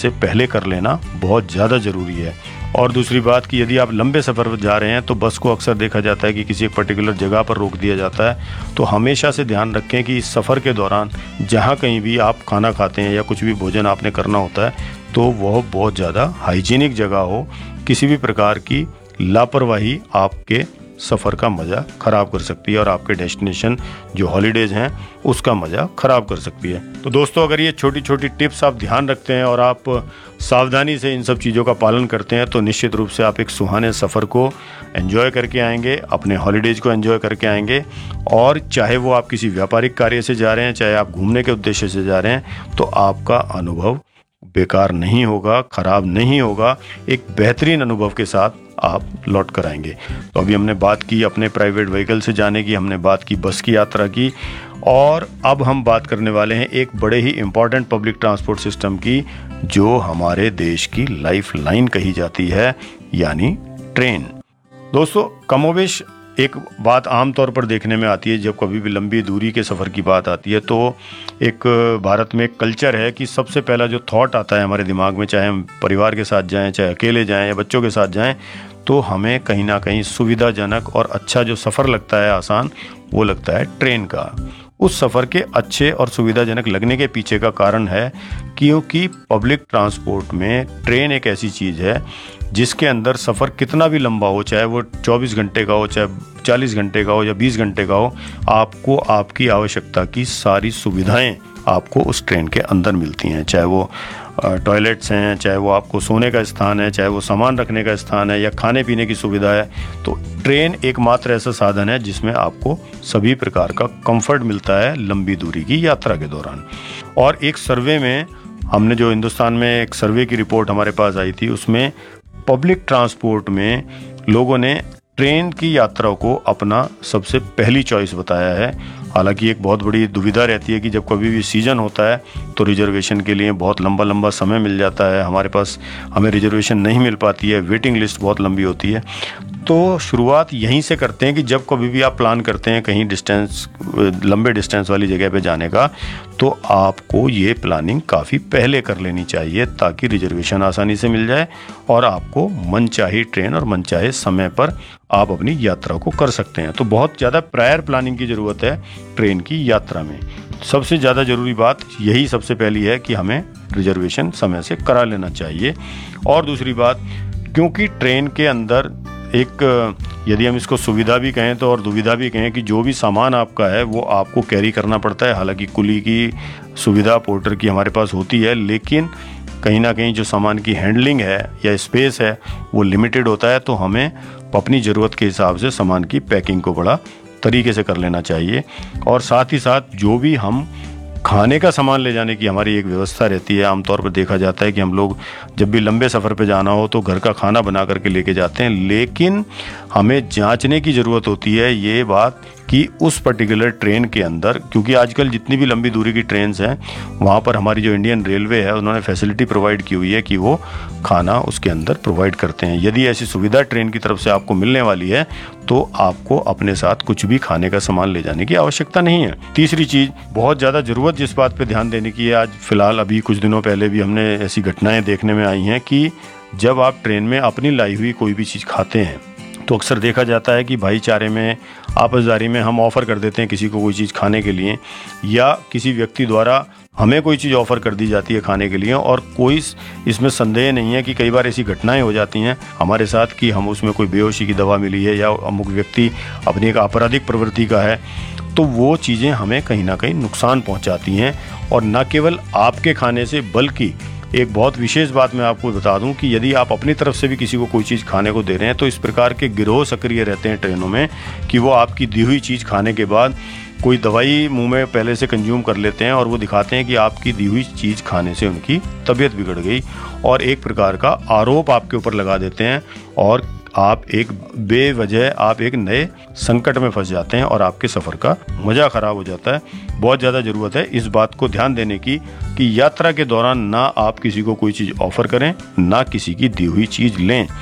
से पहले कर लेना बहुत ज़्यादा ज़रूरी है। और दूसरी बात कि यदि आप लंबे सफ़र पर जा रहे हैं तो बस को अक्सर देखा जाता है कि किसी एक पर्टिकुलर जगह पर रोक दिया जाता है। तो हमेशा से ध्यान रखें कि इस सफ़र के दौरान जहाँ कहीं भी आप खाना खाते हैं या कुछ भी भोजन आपने करना होता है तो वह बहुत ज़्यादा हाइजीनिक जगह हो। किसी भी प्रकार की लापरवाही आपके सफ़र का मज़ा ख़राब कर सकती है और आपके डेस्टिनेशन जो हॉलीडेज़ हैं उसका मज़ा ख़राब कर सकती है। तो दोस्तों, अगर ये छोटी छोटी टिप्स आप ध्यान रखते हैं और आप सावधानी से इन सब चीज़ों का पालन करते हैं तो निश्चित रूप से आप एक सुहाने सफ़र को एंजॉय करके आएंगे, अपने हॉलीडेज़ को एंजॉय करके आएंगे। और चाहे वो आप किसी व्यापारिक कार्य से जा रहे हैं, चाहे आप घूमने के उद्देश्य से जा रहे हैं, तो आपका अनुभव बेकार नहीं होगा, ख़राब नहीं होगा, एक बेहतरीन अनुभव के साथ आप लौट कर आएंगे। तो अभी हमने बात की अपने प्राइवेट व्हीकल से जाने की, हमने बात की बस की यात्रा की, और अब हम बात करने वाले हैं एक बड़े ही इम्पॉर्टेंट पब्लिक ट्रांसपोर्ट सिस्टम की जो हमारे देश की लाइफ लाइन कही जाती है, यानी ट्रेन। दोस्तों, कमोबेश एक बात आमतौर पर देखने में आती है जब कभी भी लंबी दूरी के सफ़र की बात आती है तो एक भारत में एक कल्चर है कि सबसे पहला जो थॉट आता है हमारे दिमाग में, चाहे हम परिवार के साथ जाएं, चाहे अकेले जाएं या बच्चों के साथ जाएं, तो हमें कहीं ना कहीं सुविधाजनक और अच्छा जो सफ़र लगता है, आसान, वो लगता है ट्रेन का। उस सफ़र के अच्छे और सुविधाजनक लगने के पीछे का कारण है क्योंकि पब्लिक ट्रांसपोर्ट में ट्रेन एक ऐसी चीज़ है जिसके अंदर सफ़र कितना भी लंबा हो, चाहे वो 24 घंटे का हो, चाहे 40 घंटे का हो या 20 घंटे का हो, आपको आपकी आवश्यकता की सारी सुविधाएं आपको उस ट्रेन के अंदर मिलती हैं। चाहे वो टॉयलेट्स हैं, चाहे वो आपको सोने का स्थान है, चाहे वो सामान रखने का स्थान है या खाने पीने की सुविधा है। तो ट्रेन एकमात्र ऐसा साधन है जिसमें आपको सभी प्रकार का कंफर्ट मिलता है लंबी दूरी की यात्रा के दौरान। और एक सर्वे में हमने जो हिंदुस्तान में एक सर्वे की रिपोर्ट हमारे पास आई थी, उसमें पब्लिक ट्रांसपोर्ट में लोगों ने ट्रेन की यात्रा को अपना सबसे पहली चॉइस बताया है। हालांकि एक बहुत बड़ी दुविधा रहती है कि जब कभी भी सीज़न होता है तो रिजर्वेशन के लिए बहुत लंबा लंबा समय मिल जाता है, हमें रिजर्वेशन नहीं मिल पाती है, वेटिंग लिस्ट बहुत लंबी होती है। तो शुरुआत यहीं से करते हैं कि जब कभी भी आप प्लान करते हैं कहीं लंबे डिस्टेंस वाली जगह पे जाने का, तो आपको ये प्लानिंग काफ़ी पहले कर लेनी चाहिए ताकि रिजर्वेशन आसानी से मिल जाए और आपको मनचाही ट्रेन और मनचाहे समय पर आप अपनी यात्रा को कर सकते हैं। तो बहुत ज़्यादा प्रायर प्लानिंग की ज़रूरत है ट्रेन की यात्रा में। सबसे ज़्यादा ज़रूरी बात यही सबसे पहली है कि हमें रिजर्वेशन समय से करा लेना चाहिए। और दूसरी बात, क्योंकि ट्रेन के अंदर एक, यदि हम इसको सुविधा भी कहें तो और दुविधा भी कहें, कि जो भी सामान आपका है वो आपको कैरी करना पड़ता है। हालांकि कुली की सुविधा पोर्टर की हमारे पास होती है, लेकिन कहीं ना कहीं जो सामान की हैंडलिंग है या स्पेस है वो लिमिटेड होता है। तो हमें अपनी ज़रूरत के हिसाब से सामान की पैकिंग को बड़ा तरीके से कर लेना चाहिए। और साथ ही साथ जो भी हम खाने का सामान ले जाने की हमारी एक व्यवस्था रहती है। आमतौर पर देखा जाता है कि हम लोग जब भी लंबे सफ़र पे जाना हो तो घर का खाना बना करके लेके जाते हैं, लेकिन हमें जांचने की ज़रूरत होती है ये बात कि उस पर्टिकुलर ट्रेन के अंदर, क्योंकि आजकल जितनी भी लंबी दूरी की ट्रेन्स हैं वहाँ पर हमारी जो इंडियन रेलवे है उन्होंने फैसिलिटी प्रोवाइड की हुई है कि वो खाना उसके अंदर प्रोवाइड करते हैं। यदि ऐसी सुविधा ट्रेन की तरफ से आपको मिलने वाली है तो आपको अपने साथ कुछ भी खाने का सामान ले जाने की आवश्यकता नहीं है। तीसरी चीज़, बहुत ज़्यादा ज़रूरत जिस बात पर ध्यान देने की है, आज फिलहाल अभी कुछ दिनों पहले भी हमने ऐसी घटनाएँ देखने में आई हैं कि जब आप ट्रेन में अपनी लाई हुई कोई भी चीज़ खाते हैं तो अक्सर देखा जाता है कि भाईचारे में, आपसदारी में हम ऑफ़र कर देते हैं किसी को कोई चीज़ खाने के लिए, या किसी व्यक्ति द्वारा हमें कोई चीज़ ऑफ़र कर दी जाती है खाने के लिए। और कोई इसमें संदेह नहीं है कि कई बार ऐसी घटनाएं हो जाती हैं हमारे साथ कि हम उसमें कोई बेहोशी की दवा मिली है या अमुक व्यक्ति अपनी एक आपराधिक प्रवृत्ति का है, तो वो चीज़ें हमें कहीं ना कहीं नुकसान पहुँचाती हैं। और न केवल आपके खाने से, बल्कि एक बहुत विशेष बात मैं आपको बता दूं कि यदि आप अपनी तरफ से भी किसी को कोई चीज़ खाने को दे रहे हैं तो इस प्रकार के गिरोह सक्रिय रहते हैं ट्रेनों में कि वो आपकी दी हुई चीज़ खाने के बाद कोई दवाई मुंह में पहले से कंज्यूम कर लेते हैं और वो दिखाते हैं कि आपकी दी हुई चीज़ खाने से उनकी तबीयत बिगड़ गई, और एक प्रकार का आरोप आपके ऊपर लगा देते हैं और आप एक बेवजह आप एक नए संकट में फंस जाते हैं और आपके सफ़र का मज़ा ख़राब हो जाता है। बहुत ज़्यादा ज़रूरत है इस बात को ध्यान देने की कि यात्रा के दौरान ना आप किसी को कोई चीज़ ऑफ़र करें, ना किसी की दी हुई चीज़ लें।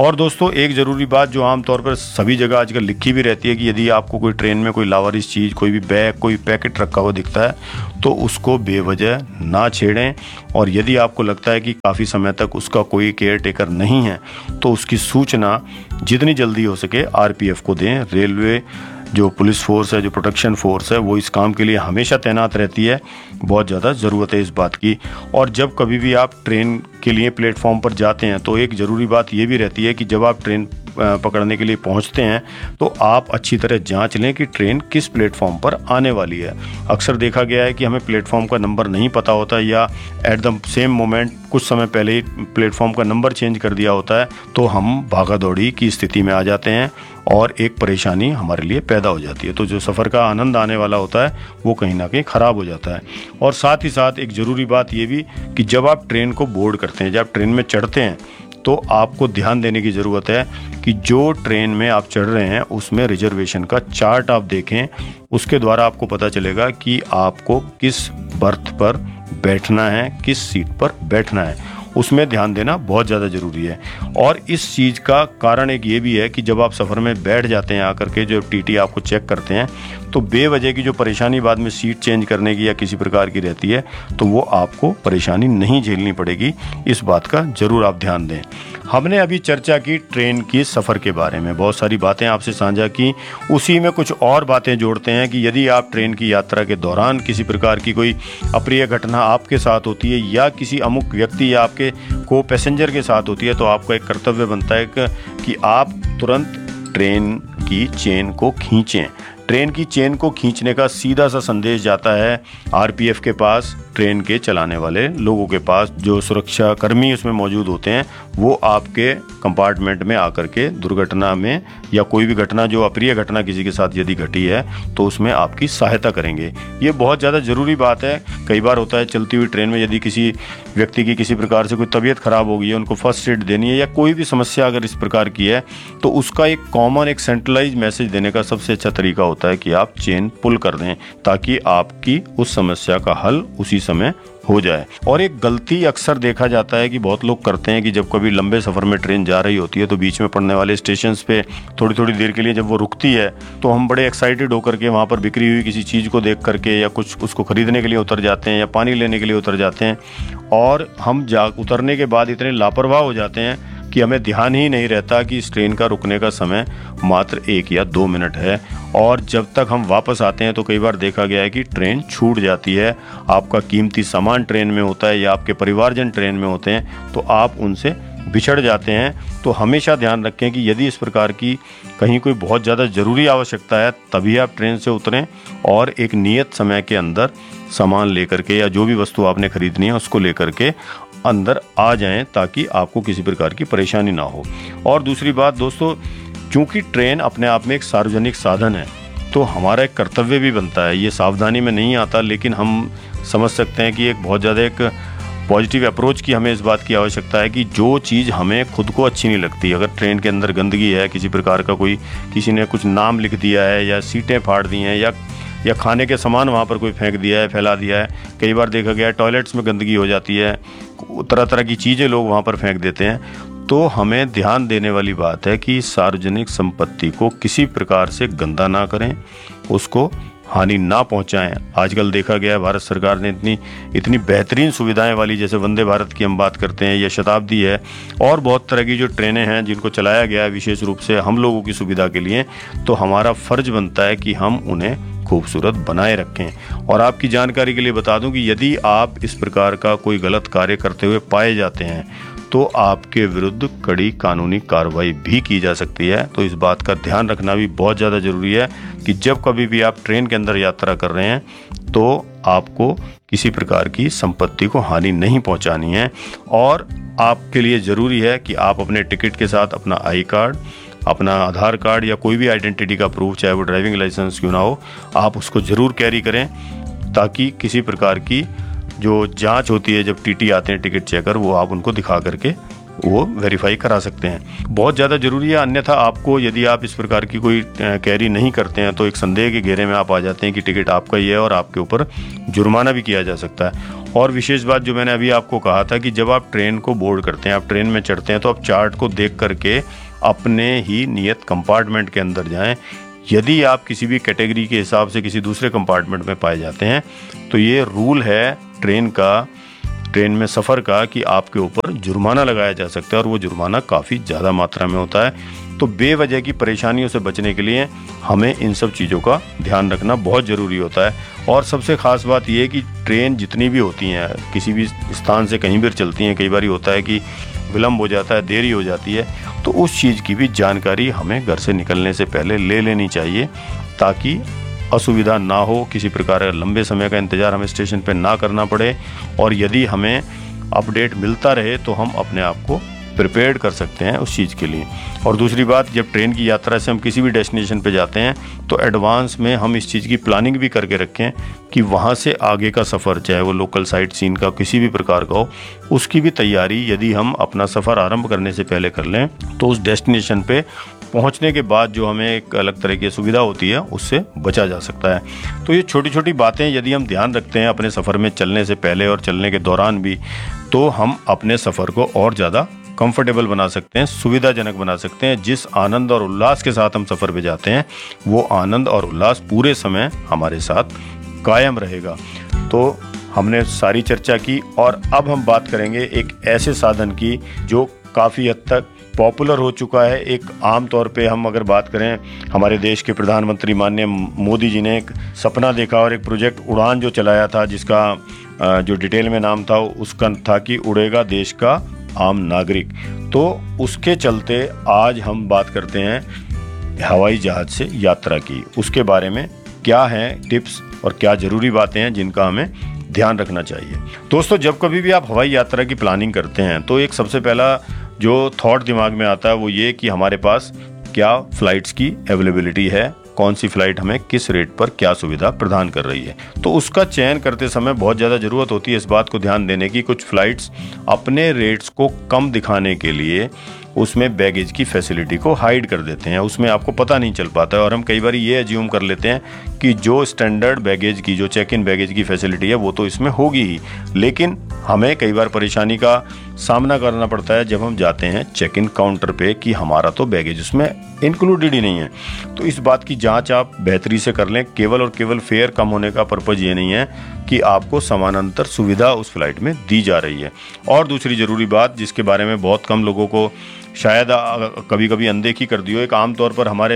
और दोस्तों एक ज़रूरी बात जो आमतौर पर सभी जगह आजकल लिखी भी रहती है कि यदि आपको कोई ट्रेन में कोई लावारिस चीज़, कोई भी बैग, कोई पैकेट रखा हुआ दिखता है तो उसको बेवजह ना छेड़ें। और यदि आपको लगता है कि काफ़ी समय तक उसका कोई केयर टेकर नहीं है तो उसकी सूचना जितनी जल्दी हो सके आरपीएफ को दें। रेलवे जो पुलिस फोर्स है, जो प्रोटेक्शन फोर्स है, वो इस काम के लिए हमेशा तैनात रहती है। बहुत ज़्यादा ज़रूरत है इस बात की। और जब कभी भी आप ट्रेन के लिए प्लेटफॉर्म पर जाते हैं तो एक ज़रूरी बात ये भी रहती है कि जब आप ट्रेन पकड़ने के लिए पहुंचते हैं तो आप अच्छी तरह जांच लें कि ट्रेन किस प्लेटफॉर्म पर आने वाली है। अक्सर देखा गया है कि हमें प्लेटफॉर्म का नंबर नहीं पता होता या एट द सेम मोमेंट कुछ समय पहले ही प्लेटफॉर्म का नंबर चेंज कर दिया होता है तो हम भागा दौड़ी की स्थिति में आ जाते हैं और एक परेशानी हमारे लिए पैदा हो जाती है। तो जो सफ़र का आनंद आने वाला होता है वो कहीं ना कहीं ख़राब हो जाता है। और साथ ही साथ एक ज़रूरी बात ये भी कि जब आप ट्रेन को बोर्ड करते हैं, जब आप ट्रेन में चढ़ते हैं तो आपको ध्यान देने की ज़रूरत है कि जो ट्रेन में आप चढ़ रहे हैं उसमें रिजर्वेशन का चार्ट आप देखें। उसके द्वारा आपको पता चलेगा कि आपको किस बर्थ पर बैठना है, किस सीट पर बैठना है, उसमें ध्यान देना बहुत ज़्यादा ज़रूरी है। और इस चीज़ का कारण एक ये भी है कि जब आप सफ़र में बैठ जाते हैं आकर के, जो टीटी आपको चेक करते हैं, तो बेवजह की जो परेशानी बाद में सीट चेंज करने की या किसी प्रकार की रहती है तो वो आपको परेशानी नहीं झेलनी पड़ेगी। इस बात का ज़रूर आप ध्यान दें। हमने अभी चर्चा की ट्रेन की सफ़र के बारे में, बहुत सारी बातें आपसे साझा की। उसी में कुछ और बातें जोड़ते हैं कि यदि आप ट्रेन की यात्रा के दौरान किसी प्रकार की कोई अप्रिय घटना आपके साथ होती है या किसी अमुक व्यक्ति या आपके को पैसेंजर के साथ होती है तो आपका एक कर्तव्य बनता है कि आप तुरंत ट्रेन की चेन को खींचें। ट्रेन की चेन को खींचने का सीधा सा संदेश जाता है आरपीएफ के पास, ट्रेन के चलाने वाले लोगों के पास। जो सुरक्षा कर्मी उसमें मौजूद होते हैं वो आपके कंपार्टमेंट में आकर के दुर्घटना में या कोई भी घटना, जो अप्रिय घटना किसी के साथ यदि घटी है तो उसमें आपकी सहायता करेंगे। ये बहुत ज़्यादा ज़रूरी बात है। कई बार होता है चलती हुई ट्रेन में यदि किसी व्यक्ति की किसी प्रकार से कोई तबीयत खराब हो गई है, उनको फर्स्ट एड देनी है या कोई भी समस्या अगर इस प्रकार की है तो उसका एक कॉमन, एक सेंट्रलाइज मैसेज देने का सबसे अच्छा तरीका होता है कि आप चेन पुल कर दें ताकि आपकी उस समस्या का हल उसी समय हो जाए। और एक गलती अक्सर देखा जाता है कि बहुत लोग करते हैं कि जब कभी लंबे सफ़र में ट्रेन जा रही होती है तो बीच में पड़ने वाले स्टेशन पे थोड़ी थोड़ी देर के लिए जब वो रुकती है तो हम बड़े एक्साइटेड होकर के वहाँ पर बिक्री हुई किसी चीज़ को देख करके या कुछ उसको खरीदने के लिए उतर जाते हैं या पानी लेने के लिए उतर जाते हैं। और हम उतरने के बाद इतने लापरवाह हो जाते हैं कि हमें ध्यान ही नहीं रहता कि इस ट्रेन का रुकने का समय मात्र 1 या 2 मिनट है। और जब तक हम वापस आते हैं तो कई बार देखा गया है कि ट्रेन छूट जाती है। आपका कीमती सामान ट्रेन में होता है या आपके परिवारजन ट्रेन में होते हैं तो आप उनसे बिछड़ जाते हैं। तो हमेशा ध्यान रखें कि यदि इस प्रकार की कहीं कोई बहुत ज़्यादा ज़रूरी आवश्यकता है तभी आप ट्रेन से उतरें और एक नियत समय के अंदर सामान लेकर के या जो भी वस्तु आपने खरीदनी है उसको लेकर के अंदर आ जाएं ताकि आपको किसी प्रकार की परेशानी ना हो। और दूसरी बात दोस्तों, चूंकि ट्रेन अपने आप में एक सार्वजनिक साधन है तो हमारा एक कर्तव्य भी बनता है। ये सावधानी में नहीं आता लेकिन हम समझ सकते हैं कि एक बहुत ज़्यादा एक पॉजिटिव अप्रोच की हमें इस बात की आवश्यकता है कि जो चीज़ हमें खुद को अच्छी नहीं लगती, अगर ट्रेन के अंदर गंदगी है, किसी प्रकार का कोई किसी ने कुछ नाम लिख दिया है या सीटें फाड़ दी हैं या खाने के सामान वहाँ पर कोई फेंक दिया है, फैला दिया है, कई बार देखा गया है टॉयलेट्स में गंदगी हो जाती है, तरह तरह की चीज़ें लोग वहाँ पर फेंक देते हैं, तो हमें ध्यान देने वाली बात है कि सार्वजनिक संपत्ति को किसी प्रकार से गंदा ना करें, उसको हानि ना पहुंचाएं। आजकल देखा गया है भारत सरकार ने इतनी बेहतरीन सुविधाएं वाली, जैसे वंदे भारत की हम बात करते हैं या शताब्दी है और बहुत तरह की जो ट्रेनें हैं जिनको चलाया गया है विशेष रूप से हम लोगों की सुविधा के लिए, तो हमारा फ़र्ज बनता है कि हम उन्हें खूबसूरत बनाए रखें। और आपकी जानकारी के लिए बता दूं कि यदि आप इस प्रकार का कोई गलत कार्य करते हुए पाए जाते हैं तो आपके विरुद्ध कड़ी कानूनी कार्रवाई भी की जा सकती है। तो इस बात का ध्यान रखना भी बहुत ज़्यादा ज़रूरी है कि जब कभी भी आप ट्रेन के अंदर यात्रा कर रहे हैं तो आपको किसी प्रकार की संपत्ति को हानि नहीं पहुंचानी है। और आपके लिए ज़रूरी है कि आप अपने टिकट के साथ अपना आई कार्ड, अपना आधार कार्ड या कोई भी आइडेंटिटी का प्रूफ, चाहे वो ड्राइविंग लाइसेंस क्यों ना हो, आप उसको ज़रूर कैरी करें ताकि किसी प्रकार की जो जांच होती है जब टीटी आते हैं टिकट चेकर, वो आप उनको दिखा करके वो वेरीफाई करा सकते हैं। बहुत ज़्यादा ज़रूरी है, अन्यथा आपको यदि आप इस प्रकार की कोई कैरी नहीं करते हैं तो एक संदेह के घेरे में आप आ जाते हैं कि टिकट आपका ही है और आपके ऊपर जुर्माना भी किया जा सकता है। और विशेष बात जो मैंने अभी आपको कहा था कि जब आप ट्रेन को बोर्ड करते हैं, आप ट्रेन में चढ़ते हैं, तो आप चार्ट को देख करके अपने ही नियत कंपार्टमेंट के अंदर जाएं। यदि आप किसी भी कैटेगरी के हिसाब से किसी दूसरे कंपार्टमेंट में पाए जाते हैं तो ये रूल है ट्रेन में सफ़र का कि आपके ऊपर जुर्माना लगाया जा सकता है और वो जुर्माना काफ़ी ज़्यादा मात्रा में होता है। तो बेवजह की परेशानियों से बचने के लिए हमें इन सब चीज़ों का ध्यान रखना बहुत ज़रूरी होता है। और सबसे ख़ास बात यह है कि ट्रेन जितनी भी होती हैं, किसी भी स्थान से कहीं भी चलती हैं, कई बार होता है कि विलम्ब हो जाता है, देरी हो जाती है, तो उस चीज़ की भी जानकारी हमें घर से निकलने से पहले ले लेनी चाहिए ताकि असुविधा ना हो, किसी प्रकार का लंबे समय का इंतज़ार हमें स्टेशन पे ना करना पड़े। और यदि हमें अपडेट मिलता रहे तो हम अपने आप को प्रिपेयर्ड कर सकते हैं उस चीज़ के लिए। और दूसरी बात, जब ट्रेन की यात्रा से हम किसी भी डेस्टिनेशन पे जाते हैं तो एडवांस में हम इस चीज़ की प्लानिंग भी करके रखें कि वहाँ से आगे का सफ़र, चाहे वो लोकल साइट सीन का किसी भी प्रकार का हो, उसकी भी तैयारी यदि हम अपना सफ़र आरंभ करने से पहले कर लें तो उस डेस्टिनेशन पे पहुंचने के बाद जो हमें एक अलग तरह की सुविधा होती है उससे बचा जा सकता है। तो ये छोटी छोटी बातें यदि हम ध्यान रखते हैं अपने सफ़र में चलने से पहले और चलने के दौरान भी, तो हम अपने सफ़र को और ज़्यादा कंफर्टेबल बना सकते हैं, सुविधाजनक बना सकते हैं। जिस आनंद और उल्लास के साथ हम सफ़र पे जाते हैं वो आनंद और उल्लास पूरे समय हमारे साथ कायम रहेगा। तो हमने सारी चर्चा की और अब हम बात करेंगे एक ऐसे साधन की जो काफ़ी हद तक पॉपुलर हो चुका है। एक आम तौर पे हम अगर बात करें, हमारे देश के प्रधानमंत्री माननीय मोदी जी ने एक सपना देखा और एक प्रोजेक्ट उड़ान जो चलाया था, जिसका जो डिटेल में नाम था उसका था कि उड़ेगा देश का आम नागरिक। तो उसके चलते आज हम बात करते हैं हवाई जहाज़ से यात्रा की। उसके बारे में क्या हैं टिप्स और क्या ज़रूरी बातें हैं जिनका हमें ध्यान रखना चाहिए। दोस्तों, जब कभी भी आप हवाई यात्रा की प्लानिंग करते हैं तो एक सबसे पहला जो थॉट दिमाग में आता है वो ये कि हमारे पास क्या फ़्लाइट्स की अवेलेबिलिटी है, कौन सी फ़्लाइट हमें किस रेट पर क्या सुविधा प्रदान कर रही है। तो उसका चयन करते समय बहुत ज़्यादा ज़रूरत होती है इस बात को ध्यान देने की। कुछ फ़्लाइट्स अपने रेट्स को कम दिखाने के लिए उसमें बैगेज की फैसिलिटी को हाइड कर देते हैं, उसमें आपको पता नहीं चल पाता है और हम कई बार ये एज्यूम कर लेते हैं कि जो स्टैंडर्ड बैगेज की, जो चेक इन बैगेज की फैसिलिटी है वो तो इसमें होगी ही। लेकिन हमें कई बार परेशानी का सामना करना पड़ता है जब हम जाते हैं चेक इन काउंटर पे कि हमारा तो बैगेज उसमें इंक्लूडेड ही नहीं है। तो इस बात की जांच आप बेहतरी से कर लें। केवल और केवल फेयर कम होने का पर्पज़ ये नहीं है कि आपको समानांतर सुविधा उस फ्लाइट में दी जा रही है। और दूसरी ज़रूरी बात जिसके बारे में बहुत कम लोगों को शायद कभी कभी अनदेखी कर दी हो, एक आम तौर पर हमारे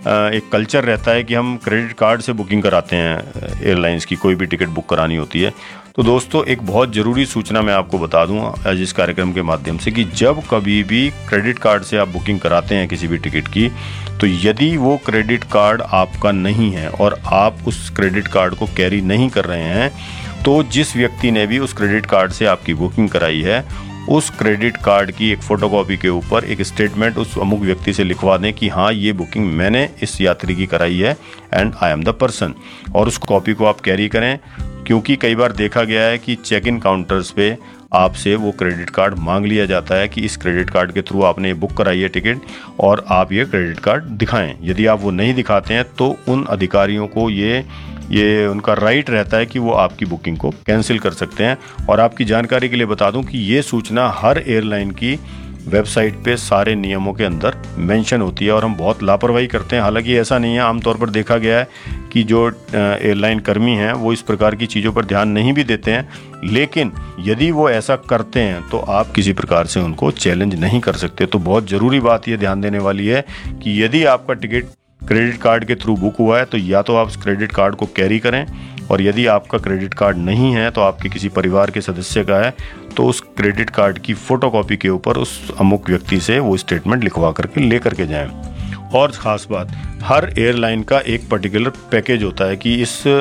एक कल्चर रहता है कि हम क्रेडिट कार्ड से बुकिंग कराते हैं एयरलाइंस की, कोई भी टिकट बुक करानी होती है। तो दोस्तों, एक बहुत ज़रूरी सूचना मैं आपको बता दूं आज इस कार्यक्रम के माध्यम से कि जब कभी भी क्रेडिट कार्ड से आप बुकिंग कराते हैं किसी भी टिकट की, तो यदि वो क्रेडिट कार्ड आपका नहीं है और आप उस क्रेडिट कार्ड को कैरी नहीं कर रहे हैं, तो जिस व्यक्ति ने भी उस क्रेडिट कार्ड से आपकी बुकिंग कराई है उस क्रेडिट कार्ड की एक फ़ोटोकॉपी के ऊपर एक स्टेटमेंट उस अमुक व्यक्ति से लिखवा दें कि हाँ, ये बुकिंग मैंने इस यात्री की कराई है and I am the person, और उस कॉपी को आप कैरी करें। क्योंकि कई बार देखा गया है कि चेक इन काउंटर्स पे आपसे वो क्रेडिट कार्ड मांग लिया जाता है कि इस क्रेडिट कार्ड के थ्रू आपने बुक कराई है टिकट और आप ये क्रेडिट कार्ड दिखाएं। यदि आप वो नहीं दिखाते हैं तो उन अधिकारियों को ये उनका राइट रहता है कि वो आपकी बुकिंग को कैंसिल कर सकते हैं। और आपकी जानकारी के लिए बता दूं कि ये सूचना हर एयरलाइन की वेबसाइट पे सारे नियमों के अंदर मेंशन होती है और हम बहुत लापरवाही करते हैं। हालांकि ऐसा नहीं है, आमतौर पर देखा गया है कि जो एयरलाइन कर्मी हैं वो इस प्रकार की चीज़ों पर ध्यान नहीं भी देते हैं, लेकिन यदि वो ऐसा करते हैं तो आप किसी प्रकार से उनको चैलेंज नहीं कर सकते। तो बहुत ज़रूरी बात ये ध्यान देने वाली है कि यदि आपका टिकट क्रेडिट कार्ड के थ्रू बुक हुआ है तो या तो आप उस क्रेडिट कार्ड को कैरी करें, और यदि आपका क्रेडिट कार्ड नहीं है तो आपके किसी परिवार के सदस्य का है तो उस क्रेडिट कार्ड की फ़ोटोकॉपी के ऊपर उस अमुक व्यक्ति से वो स्टेटमेंट लिखवा करके ले करके जाएं। और ख़ास बात, हर एयरलाइन का एक पर्टिकुलर पैकेज होता है कि इस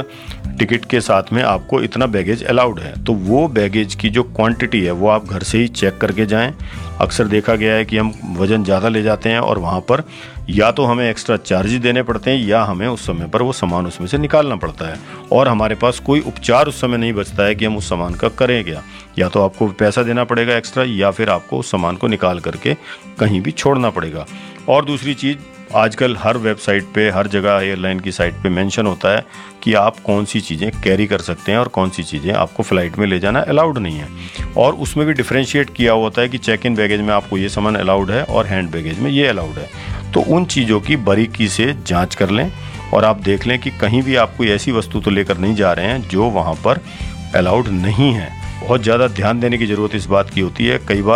टिकट के साथ में आपको इतना बैगेज अलाउड है, तो वो बैगेज की जो क्वांटिटी है वो आप घर से ही चेक करके जाएं। अक्सर देखा गया है कि हम वज़न ज़्यादा ले जाते हैं और वहाँ पर या तो हमें एक्स्ट्रा चार्जेस देने पड़ते हैं या हमें उस समय पर वो सामान उसमें से निकालना पड़ता है, और हमारे पास कोई उपचार उस समय नहीं बचता है कि हम उस सामान का करें क्या। या तो आपको पैसा देना पड़ेगा एक्स्ट्रा, या फिर आपको उस सामान को निकाल करके कहीं भी छोड़ना पड़ेगा। और दूसरी चीज़, आजकल हर वेबसाइट पे, हर जगह एयरलाइन की साइट पे मेंशन होता है कि आप कौन सी चीज़ें कैरी कर सकते हैं और कौन सी चीज़ें आपको फ़्लाइट में ले जाना अलाउड नहीं है। और उसमें भी डिफ्रेंशिएट किया होता है कि चेक इन बैगेज में आपको ये सामान अलाउड है और हैंड बैगेज में ये अलाउड है। तो उन चीज़ों की बारीकी से जांच कर लें और आप देख लें कि कहीं भी आप कोई ऐसी वस्तु तो लेकर नहीं जा रहे हैं जो वहाँ पर अलाउड नहीं है। बहुत ज़्यादा ध्यान देने की ज़रूरत इस बात की होती है। कई बार